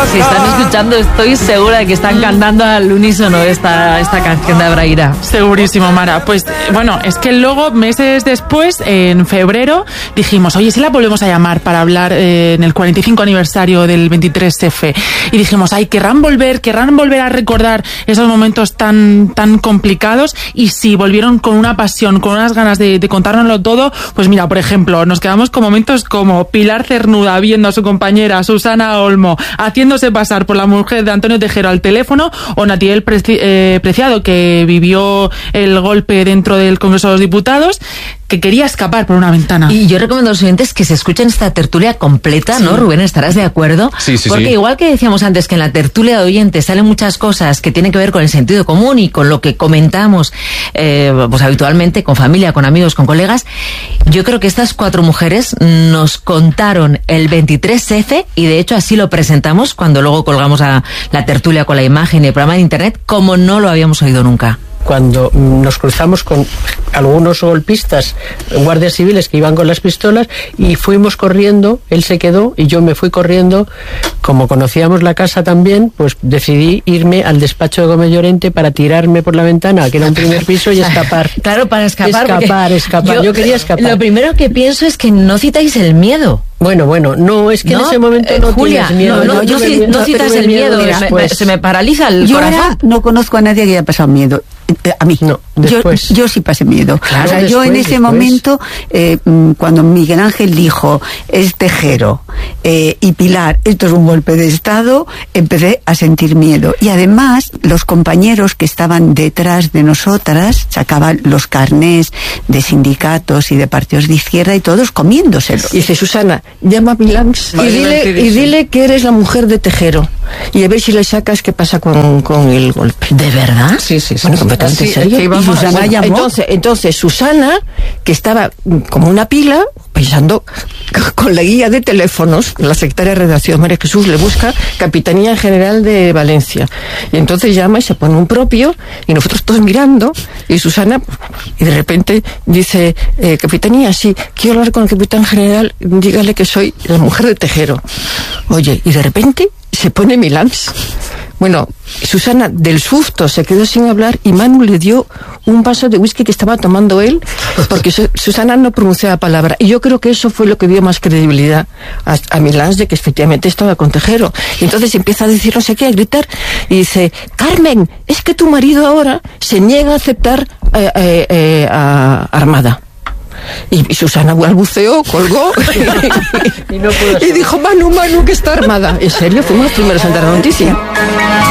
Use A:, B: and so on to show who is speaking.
A: Si están escuchando, estoy segura de que están cantando al unísono esta canción de Abraira.
B: Segurísimo, Mara. Pues bueno, es que luego, meses después, en febrero, dijimos, oye, si la volvemos a llamar para hablar en el 45 aniversario del 23F. Y dijimos, ay, querrán volver a recordar esos momentos tan complicados. Y sí, volvieron con una pasión, con unas ganas de contárnoslo todo. Pues mira, por ejemplo, nos quedamos con momentos como Pilar Cernuda viendo a su compañera Susana Olmo haciéndose pasar por la mujer de Antonio Tejero al teléfono, o Natiel Preciado, que vivió el golpe dentro del Congreso de los Diputados, que quería escapar por una ventana.
A: Y yo recomiendo a los oyentes que se escuchen esta tertulia completa, sí. ¿No, Rubén? ¿Estarás de acuerdo?
C: Sí.
A: Porque igual que decíamos antes que en la tertulia de oyentes salen muchas cosas que tienen que ver con el sentido común y con lo que comentamos pues habitualmente con familia, con amigos, con colegas, yo creo que estas 4 mujeres nos contaron el 23F, y de hecho así lo presentamos cuando luego colgamos a la tertulia con la imagen y el programa de internet, como no lo habíamos oído nunca.
D: Cuando nos cruzamos con algunos golpistas, guardias civiles que iban con las pistolas, y fuimos corriendo, él se quedó y yo me fui corriendo. Como conocíamos la casa también, pues decidí irme al despacho de Gómez Llorente para tirarme por la ventana, que era un primer piso, y escapar.
A: Claro, para escapar.
D: Escapar. Yo quería escapar.
A: Lo primero que pienso es que no citáis el miedo.
D: Bueno, no, es que en ese momento no
A: Julia,
D: tienes miedo.
A: No citas el miedo, se me paraliza el corazón.
E: Yo ahora no conozco a nadie que haya pasado miedo. A mí.
D: No, después.
E: Yo sí pasé miedo.
D: Claro,
E: o sea,
D: después,
E: yo en ese momento, cuando Miguel Ángel dijo, es Tejero y Pilar, esto es un golpe de Estado, empecé a sentir miedo. Y además, los compañeros que estaban detrás de nosotras sacaban los carnés de sindicatos y de partidos de izquierda y todos comiéndoselos.
F: Y dice, Susana, llama a Milans y dile que eres la mujer de Tejero. Y a ver si le sacas qué pasa con el golpe.
A: ¿De verdad?
F: Sí. Bueno, completamente serio.
E: Y Susana llamó.
F: Entonces Susana, que estaba como una pila, pensando con la guía de teléfonos, la secretaria de redacción, María Jesús, le busca Capitanía General de Valencia. Y entonces llama y se pone un propio, y nosotros todos mirando, y Susana, y de repente dice, Capitanía, sí, quiero hablar con el capitán general, dígale que soy la mujer de Tejero. Oye, y de repente se pone Milans. Bueno, Susana del susto se quedó sin hablar, y Manu le dio un vaso de whisky que estaba tomando él, porque Susana no pronunciaba palabra. Y yo creo que eso fue lo que dio más credibilidad a Milans de que efectivamente estaba con Tejero. Y entonces empieza a decir no sé qué, a gritar, y dice, Carmen, es que tu marido ahora se niega a aceptar a Armada. Y Susana balbuceó, colgó y dijo, Manu, que está Armada. En serio, fuimos los primeros en dar la noticia.